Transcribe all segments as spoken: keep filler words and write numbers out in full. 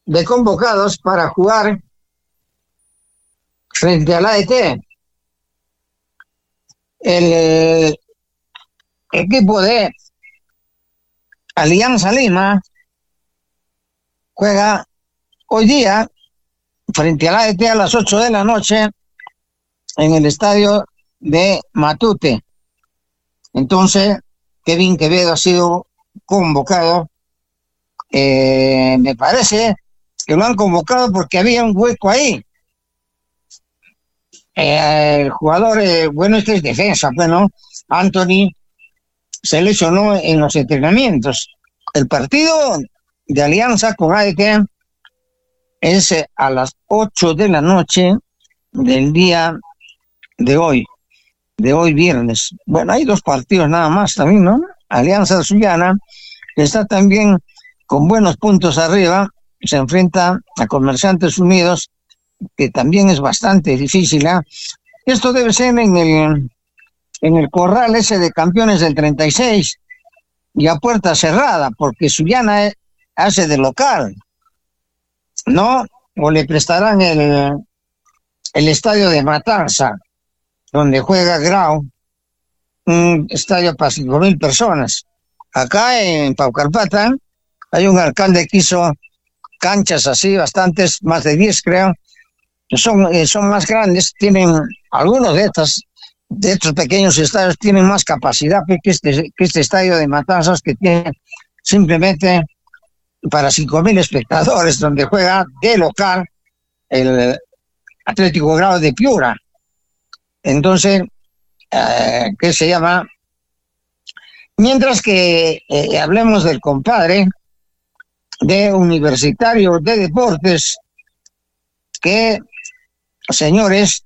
de convocados para jugar frente al A E T. El eh, equipo de Alianza Lima juega hoy día frente al A E T a las ocho de la noche en el estadio de Matute. Entonces, Kevin Quevedo ha sido convocado. Eh, me parece que lo han convocado porque había un hueco ahí. Eh, el jugador, eh, bueno, este es defensa, bueno, Anthony se lesionó en los entrenamientos. El partido de Alianza con A E T es eh, a las ocho de la noche del día de hoy, de hoy viernes. Bueno, hay dos partidos nada más también, ¿no? Alianza Sullana, que está también con buenos puntos arriba, se enfrenta a Comerciantes Unidos, que también es bastante difícil, ¿eh? Esto debe ser en el, en el corral ese de campeones del treinta y seis, y a puerta cerrada, porque Sullana hace de local, ¿no? O le prestarán el, el estadio de Matanza, donde juega Grau, un estadio para cinco mil personas. Acá en Paucarpata hay un alcalde que hizo canchas así, bastantes, más de diez creo, son, eh, son más grandes, tienen algunos de estas, de estos pequeños estadios tienen más capacidad que este, que este estadio de Matanzas, que tiene simplemente para cinco mil espectadores, donde juega de local el Atlético Grau de Piura. Entonces, eh, ¿qué se llama? Mientras que eh, hablemos del compadre de Universitario de Deportes, que, señores,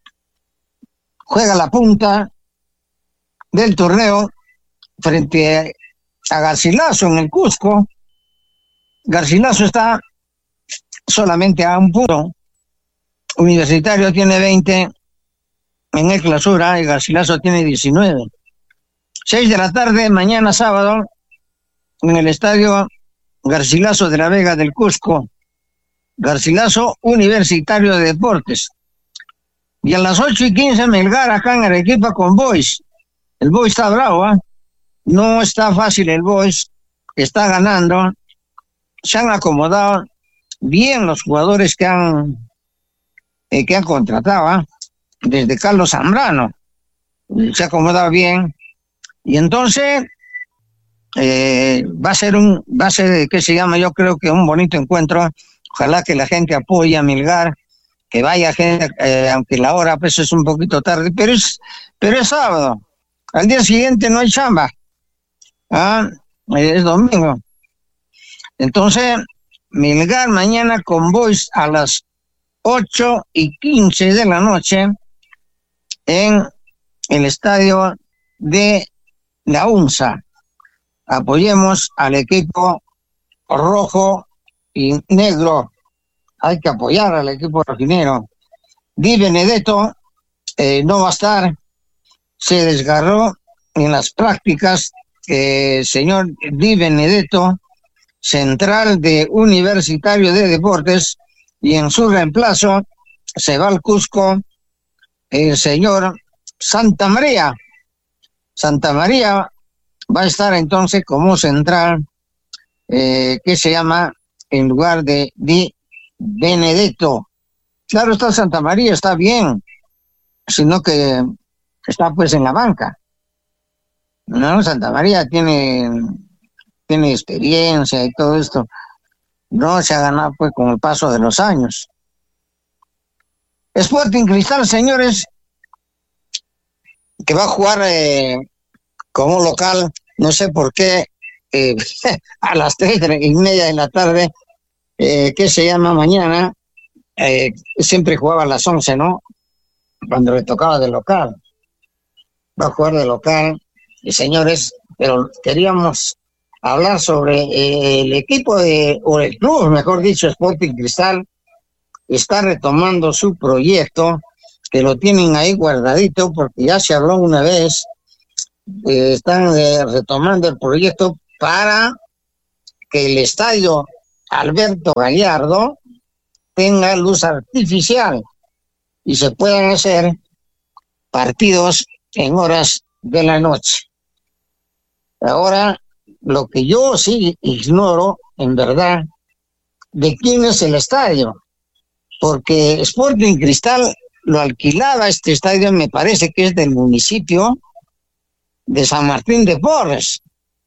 juega la punta del torneo frente a Garcilaso en el Cusco. Garcilaso está solamente a un punto. Universitario tiene veinte en el clausura y Garcilaso tiene diecinueve. Seis de la tarde, mañana sábado, en el estadio Garcilaso de la Vega del Cusco. Garcilaso Universitario de Deportes. Y a las ocho y quince, Melgar acá en Arequipa con Boys. El Boys está bravo, ¿eh? No está fácil el Boys, está ganando. Se han acomodado bien los jugadores que han, eh, que han contratado, ¿eh? Desde Carlos Zambrano. Se ha acomodado bien. Y entonces eh, va a ser un, va a ser, ¿qué se llama? Yo creo que un bonito encuentro. Ojalá que la gente apoye a Melgar, que vaya gente, eh, aunque la hora pues es un poquito tarde, pero es, pero es sábado. Al día siguiente no hay chamba. ¿Ah? Es domingo. Entonces, Melgar mañana con Boys a las ocho y quince de la noche en el estadio de la UNSA. Apoyemos al equipo rojo y negro. Hay que apoyar al equipo rojinegro. Di Benedetto eh, no va a estar. Se desgarró en las prácticas. Eh, señor Di Benedetto, central de Universitario de Deportes, y en su reemplazo se va al Cusco el señor Santa María. Santa María va a estar entonces como central, eh, que se llama en lugar de Di Benedetto. Claro, está Santa María, está bien, sino que está pues en la banca. No, Santa María tiene, tiene experiencia y todo esto. No se ha ganado pues con el paso de los años. Sporting Cristal, señores, que va a jugar eh, como local, no sé por qué, eh, a las tres y media de la tarde, eh, que se llama mañana, eh, siempre jugaba a las once, ¿no? Cuando le tocaba de local. Va a jugar de local, y señores, pero queríamos hablar sobre eh, el equipo de, o el club, mejor dicho, Sporting Cristal, está retomando su proyecto, que lo tienen ahí guardadito, porque ya se habló una vez, eh, están eh, retomando el proyecto para que el estadio Alberto Gallardo tenga luz artificial y se puedan hacer partidos en horas de la noche. Ahora, lo que yo sí ignoro, en verdad, de quién es el estadio, porque Sporting Cristal lo alquilaba, este estadio me parece que es del municipio de San Martín de Porres.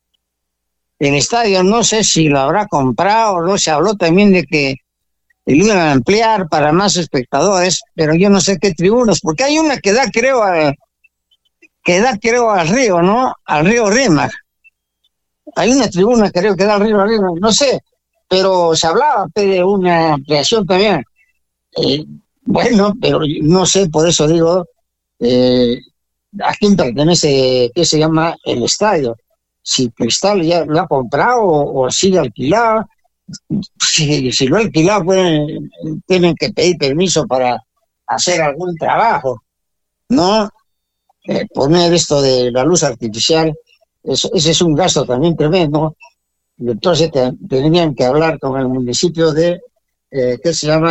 El estadio no sé si lo habrá comprado, no se habló también de que lo iban a ampliar para más espectadores, pero yo no sé qué tribunas, porque hay una que da creo al, que da creo al río, ¿no? Al río Rímac. Hay una tribuna creo que da al río Rímac, no sé, pero se hablaba de una ampliación también. Eh, bueno, pero no sé, por eso digo, eh, ¿a quién pertenece, qué se llama el estadio? Si Cristal ya lo ha comprado o, o sigue alquilado. Si, si lo ha alquilado, pueden, tienen que pedir permiso para hacer algún trabajo, ¿no? Eh, poner esto de la luz artificial, eso, ese es un gasto también tremendo. Y entonces te, tendrían que hablar con el municipio de, eh, ¿qué se llama?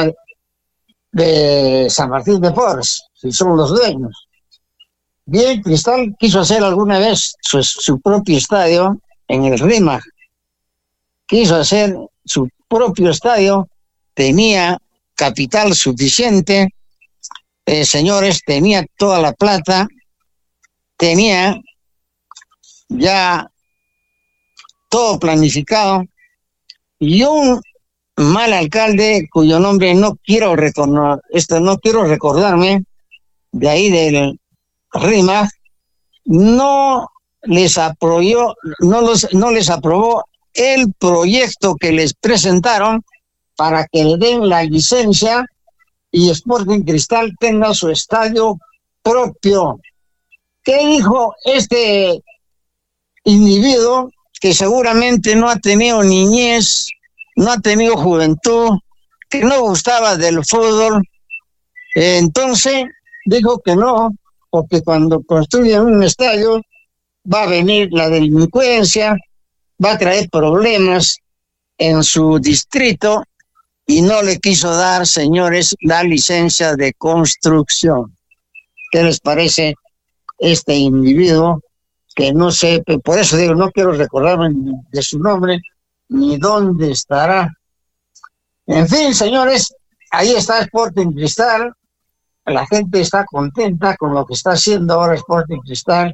De San Martín de Porres, si son los dueños. Bien, Cristal quiso hacer alguna vez su, su propio estadio en el Rímac. Quiso hacer su propio estadio, tenía capital suficiente, eh, señores, tenía toda la plata, tenía ya todo planificado, y un mal alcalde cuyo nombre no quiero recordar, esto no quiero recordarme, de ahí del Rímac, no les aprobó, no, los, no les aprobó el proyecto que les presentaron para que le den la licencia y Sporting Cristal tenga su estadio propio. ¿Qué dijo este individuo que seguramente no ha tenido niñez, no ha tenido juventud, que no gustaba del fútbol? Entonces dijo que no, porque cuando construyen un estadio va a venir la delincuencia, va a traer problemas en su distrito, y no le quiso dar, señores, la licencia de construcción. ¿Qué les parece este individuo? Que no sé, por eso digo, no quiero recordarme de su nombre, ni dónde estará. En fin, señores, ahí está Sporting Cristal, la gente está contenta con lo que está haciendo ahora Sporting Cristal,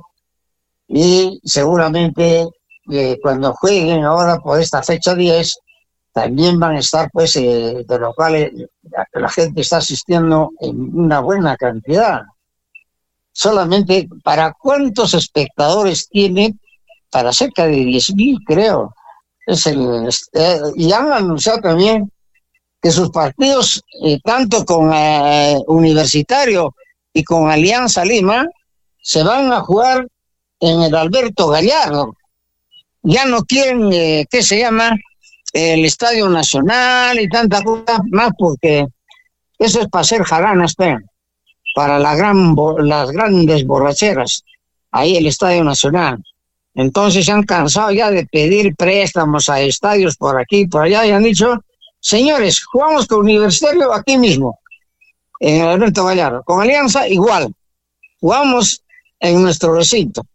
y seguramente eh, cuando jueguen ahora por esta fecha diez, también van a estar, pues, eh, de lo cual eh, la, la gente está asistiendo en una buena cantidad. Solamente, ¿para cuántos espectadores tiene? Para cerca de diez mil, creo. Es el, eh, y han anunciado también que sus partidos, eh, tanto con eh, Universitario y con Alianza Lima, se van a jugar en el Alberto Gallardo. Ya no quieren, eh, ¿qué se llama? El Estadio Nacional y tanta cosa más, porque eso es para hacer jaranas, para la gran, las grandes borracheras, ahí el Estadio Nacional. Entonces se han cansado ya de pedir préstamos a estadios por aquí y por allá, y han dicho, señores, jugamos con Universitario aquí mismo, en el Alberto Gallardo, con Alianza igual, jugamos en nuestro recinto.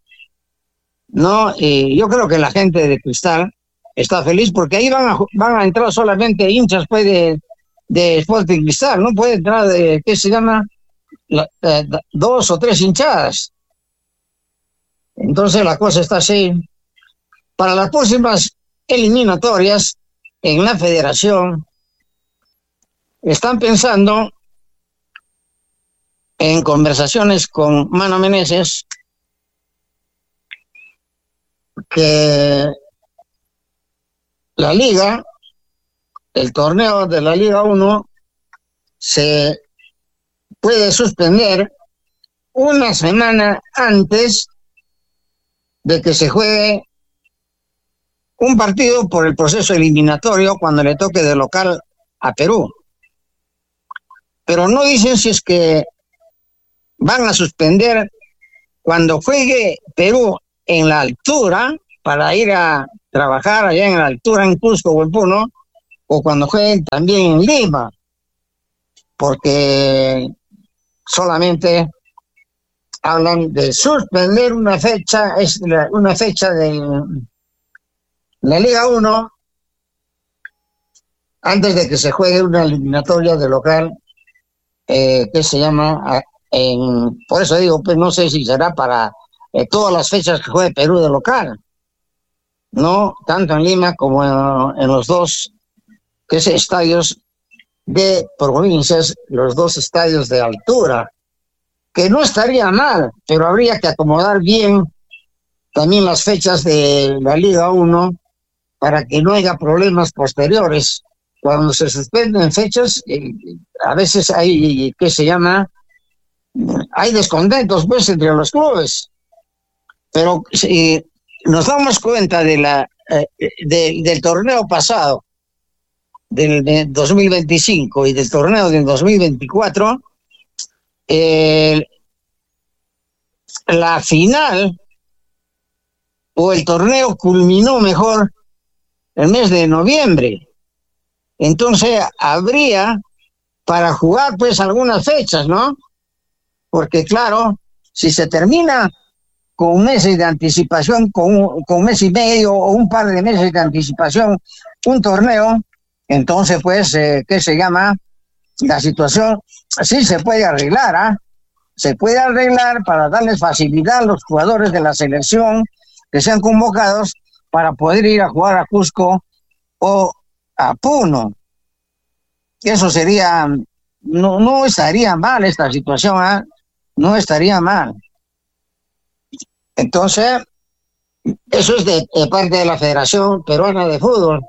No, y yo creo que la gente de Cristal está feliz, porque ahí van a, van a entrar solamente hinchas, pues, de, de Sporting Cristal, no puede entrar de, ¿qué se llama? La, eh, dos o tres hinchadas. Entonces la cosa está así. Para las próximas eliminatorias en la federación están pensando en conversaciones con Mano Meneses que la liga, el torneo de la Liga uno, se puede suspender una semana antes de que se juegue un partido por el proceso eliminatorio cuando le toque de local a Perú. Pero no dicen si es que van a suspender cuando juegue Perú en la altura, para ir a trabajar allá en la altura en Cusco o en Puno, o cuando jueguen también en Lima, porque solamente hablan de suspender una fecha, es la, una fecha de la Liga uno antes de que se juegue una eliminatoria de local eh, que se llama, en, por eso digo, pues no sé si será para eh, todas las fechas que juegue Perú de local, no tanto en Lima como en, en los dos que es estadios de provincias, los dos estadios de altura, que no estaría mal, pero habría que acomodar bien también las fechas de la Liga uno para que no haya problemas posteriores. Cuando se suspenden fechas, eh, a veces hay, ¿qué se llama? Hay descontentos, pues, entre los clubes. Pero si nos damos cuenta de la, eh, de, del torneo pasado, del de dos mil veinticinco y del torneo del dos mil veinticuatro, eh, la final o el torneo culminó mejor el mes de noviembre. Entonces habría para jugar pues algunas fechas, ¿no? Porque claro, si se termina con un mes de anticipación, con un, con un mes y medio o un par de meses de anticipación, un torneo, entonces pues, eh, ¿qué se llama? La situación sí se puede arreglar, ¿ah? ¿eh? Se puede arreglar para darles facilidad a los jugadores de la selección que sean convocados para poder ir a jugar a Cusco o a Puno. Eso sería, no, no estaría mal esta situación, ¿eh? No estaría mal. Entonces, eso es de, de parte de la Federación Peruana de Fútbol.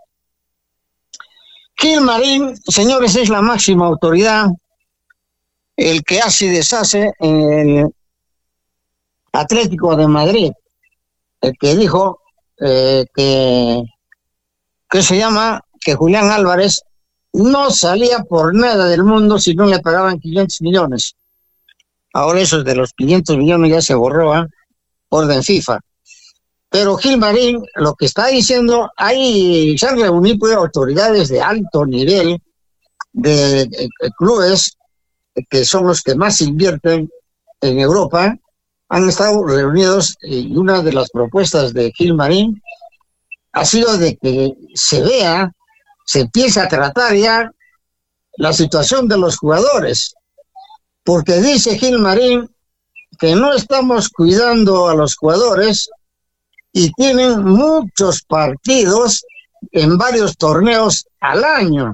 Gilmarín, señores, es la máxima autoridad, el que hace y deshace en el Atlético de Madrid, el que dijo eh, que, que se llama, que Julián Álvarez no salía por nada del mundo si no le pagaban quinientos millones. Ahora eso de los quinientos millones ya se borró, ¿eh? Orden FIFA. Pero Gilmarín lo que está diciendo, hay, se han reunido pues, autoridades de alto nivel de, de, de clubes que son los que más invierten en Europa, han estado reunidos y una de las propuestas de Gilmarín ha sido de que se vea, se empiece a tratar ya la situación de los jugadores, porque dice Gilmarín que no estamos cuidando a los jugadores y tienen muchos partidos en varios torneos al año.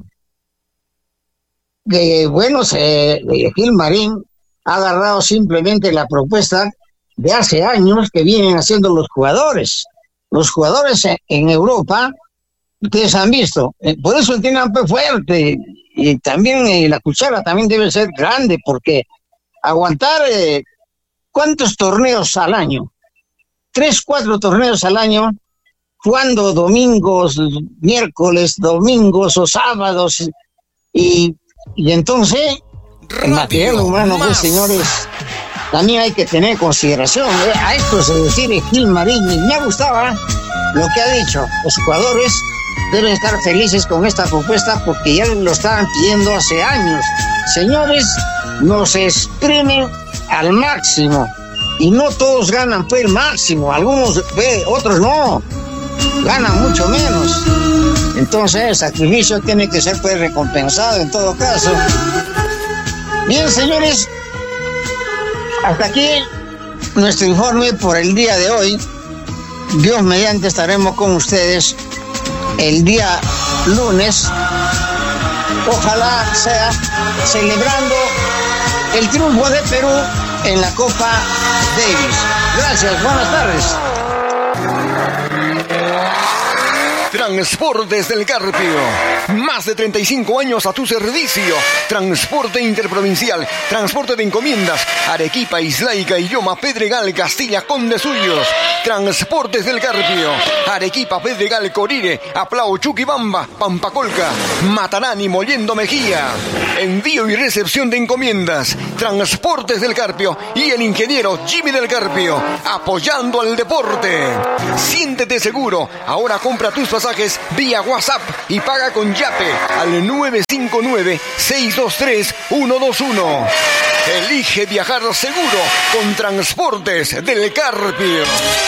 Que bueno, se, Gilmarín ha agarrado simplemente la propuesta de hace años que vienen haciendo los jugadores. Los jugadores en, en Europa, ustedes han visto, eh, por eso tienen hambre fuerte y también eh, la cuchara también debe ser grande, porque aguantar eh, ¿cuántos torneos al año? Tres, cuatro torneos al año, jugando domingos, miércoles, domingos o sábados, y, y entonces el material humano, pues señores, también hay que tener consideración. ¿eh? A esto se refiere Gilmarín, y me gustaba lo que ha dicho. Los jugadores deben estar felices con esta propuesta porque ya lo estaban pidiendo hace años. Señores, nos exprimen al máximo y no todos ganan pues el máximo, algunos, eh, otros no, ganan mucho menos. Entonces el sacrificio tiene que ser pues recompensado en todo caso. Bien, señores, hasta aquí nuestro informe por el día de hoy. Dios mediante estaremos con ustedes el día lunes, ojalá sea celebrando el triunfo de Perú en la Copa Davis. Gracias, buenas tardes. Transportes del Carpio, más de treinta y cinco años a tu servicio. Transporte interprovincial, transporte de encomiendas, Arequipa, Islaica, Illoma, Pedregal, Castilla, Conde Suyos. Transportes del Carpio, Arequipa, Pedregal, Corire, Aplao, Chuquibamba, Pampacolca, Matarani, Mollendo Mejía. Envío y recepción de encomiendas. Transportes del Carpio y el ingeniero Jimmy del Carpio, apoyando al deporte. Siéntete seguro, ahora compra tus pasajes pasajes vía WhatsApp y paga con Yape al nueve cinco nueve, seis dos tres, uno dos uno. Elige viajar seguro con Transportes del Carpio.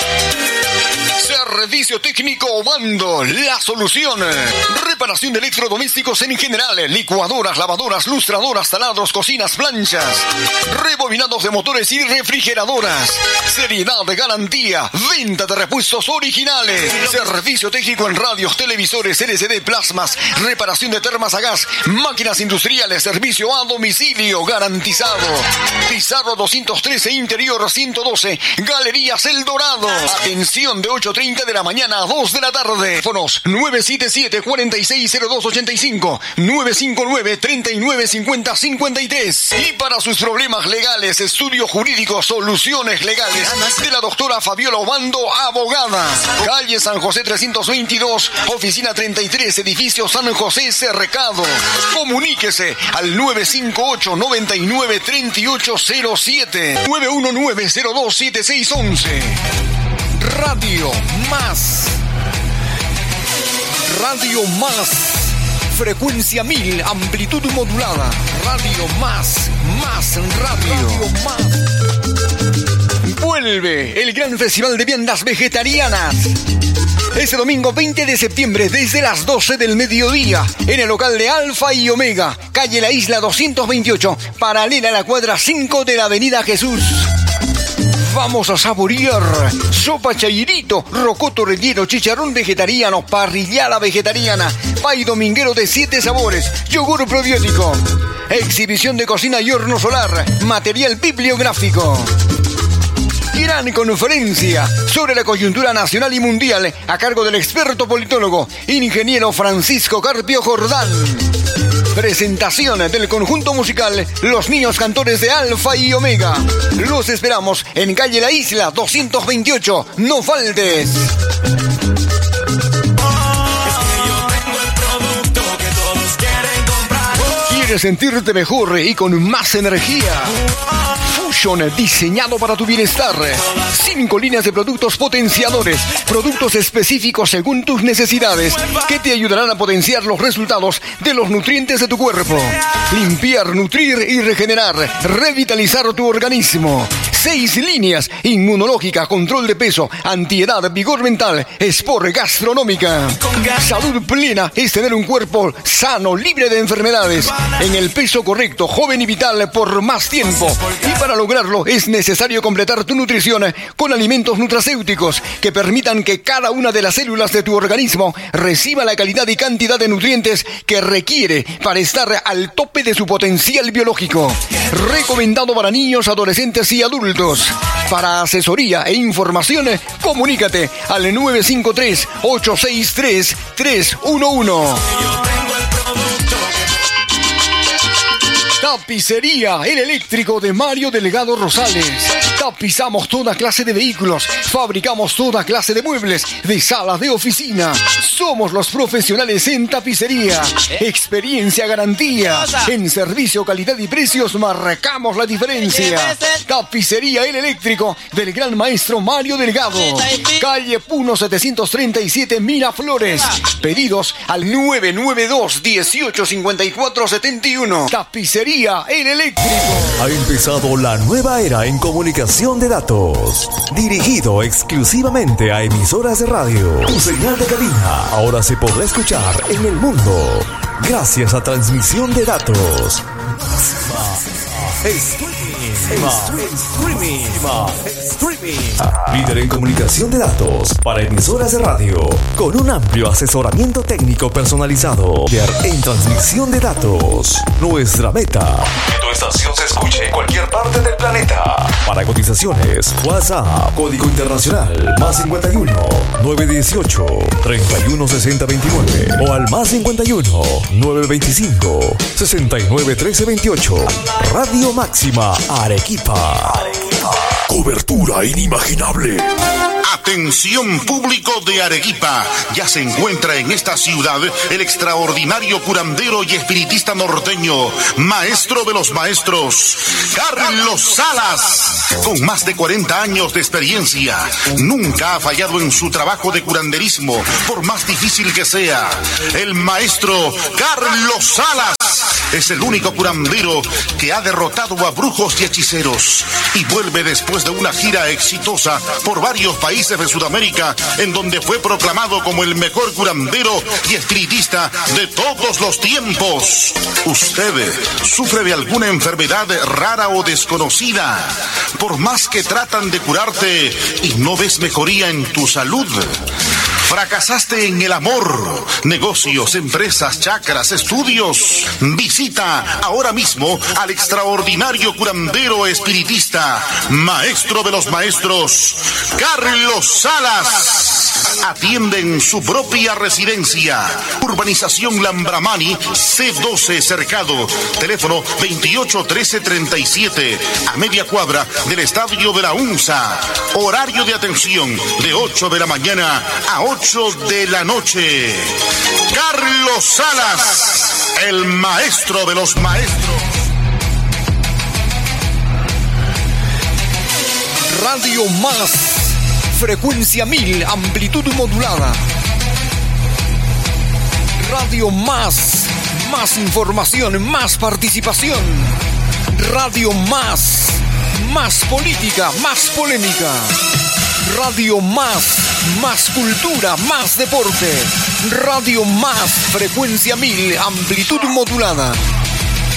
Servicio técnico Obando, la solución. Reparación de electrodomésticos en general, licuadoras, lavadoras, lustradoras, taladros, cocinas, planchas, rebobinados de motores y refrigeradoras. Seriedad, garantía, venta de repuestos originales. Servicio técnico en radios, televisores, L C D, plasmas, reparación de termas a gas, máquinas industriales, servicio a domicilio garantizado. Pizarro doscientos trece, interior ciento doce, Galerías El Dorado. Atención de ocho treinta de la mañana a dos de la tarde. Teléfonos nueve siete siete, cuatro seis cero dos ocho cinco, nueve cinco nueve, treinta y nueve cincuenta cincuenta y tres. Y para sus problemas legales, estudio jurídico, soluciones legales de la doctora Fabiola Obando, abogada. Calle San José trescientos veintidós, oficina treinta y tres, edificio San José Cercado. Comuníquese al nueve cinco ocho, noventa y nueve, treinta y ocho cero siete, nueve uno nueve, cero dos siete seis once. Radio Más. Radio Más. Frecuencia mil, amplitud modulada. Radio Más. Más radio. Más. Vuelve el gran festival de viandas vegetarianas. Este domingo veinte de septiembre desde las doce del mediodía en el local de Alfa y Omega, calle La Isla doscientos veintiocho, paralela a la cuadra cinco de la Avenida Jesús. Vamos a saborear sopa chayirito, rocoto relleno, chicharrón vegetariano, parrillada vegetariana, pay dominguero de siete sabores, yogur probiótico, exhibición de cocina y horno solar, material bibliográfico. Gran conferencia sobre la coyuntura nacional y mundial a cargo del experto politólogo, ingeniero Francisco Carpio Jordán. Presentación del conjunto musical Los Niños Cantores de Alfa y Omega. Los esperamos en calle La Isla doscientos veintiocho. No faltes. ¿Quieres sentirte mejor y con más energía? Fusion, diseñado para tu bienestar. Cinco líneas de productos potenciadores, productos específicos según tus necesidades, que te ayudarán a potenciar los resultados de los nutrientes de tu cuerpo. Limpiar, nutrir y regenerar, revitalizar tu organismo. Seis líneas: inmunológica, control de peso, antiedad, vigor mental, sport, gastronómica. Salud plena es tener un cuerpo sano, libre de enfermedades, en el peso correcto, joven y vital por más tiempo. Y para lograrlo es necesario completar tu nutrición con alimentos nutracéuticos que permitan que cada una de las células de tu organismo reciba la calidad y cantidad de nutrientes que requiere para estar al tope de su potencial biológico. Recomendado para niños, adolescentes y adultos. Para asesoría e información, comunícate al nueve cinco tres, ocho seis tres, tres uno uno. Tapicería El Eléctrico de Mario Delgado Rosales. Tapizamos toda clase de vehículos, fabricamos toda clase de muebles, de salas de oficina. Somos los profesionales en tapicería. Experiencia, garantía. En servicio, calidad y precios marcamos la diferencia. Tapicería El Eléctrico del gran maestro Mario Delgado. Calle Puno setecientos treinta y siete, Miraflores. Pedidos al nueve nueve dos, dieciocho cincuenta y cuatro setenta y uno. Tapicería El Eléctrico. Ha empezado la nueva era en comunicación de datos, dirigido exclusivamente a emisoras de radio. Tu señal de cabina ahora se podrá escuchar en el mundo gracias a transmisión de datos. Streaming. Streaming. Líder en comunicación de datos para emisoras de radio, con un amplio asesoramiento técnico personalizado. En transmisión de datos, nuestra meta: que tu estación se escuche en cualquier parte del planeta. Para cotizaciones, WhatsApp, código internacional, más cincuenta y uno, novecientos dieciocho, treinta y uno sesenta veintinueve, o al más cincuenta y uno, novecientos veinticinco, sesenta y nueve trece veintiocho. Radio Máxima Arequipa. Arequipa. Cobertura inimaginable. Atención público de Arequipa, ya se encuentra en esta ciudad el extraordinario curandero y espiritista norteño, maestro de los maestros, Carlos Salas. Con más de cuarenta años de experiencia, nunca ha fallado en su trabajo de curanderismo, por más difícil que sea. El maestro Carlos Salas es el único curandero que ha derrotado a brujos y hechiceros y vuelve después de una gira exitosa por varios países de Sudamérica, en donde fue proclamado como el mejor curandero y espiritista de todos los tiempos. ¿Usted sufre de alguna enfermedad rara o desconocida? Por más que tratan de curarte y no ves mejoría en tu salud. ¿Fracasaste en el amor, negocios, empresas, chakras, estudios? Visita ahora mismo al extraordinario curandero espiritista, maestro de los maestros, Carlos Salas. Atiende en su propia residencia. Urbanización Lambramani, C doce Cercado. Teléfono veintiocho trece treinta y siete, a media cuadra del Estadio de la UNSA. Horario de atención de ocho de la mañana a ocho de la noche. Carlos Salas, el maestro de los maestros. Radio Más, frecuencia mil, amplitud modulada. Radio Más, más información, más participación. Radio Más, más política, más polémica. Radio Más, más cultura, más deporte. Radio Más, frecuencia mil, amplitud modulada.